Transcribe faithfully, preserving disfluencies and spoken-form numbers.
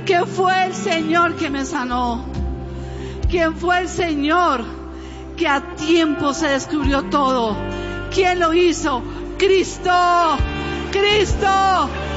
¿Quién fue el Señor que me sanó? ¿Quién fue el Señor que a tiempo se descubrió todo? ¿Quién lo hizo? Cristo, Cristo.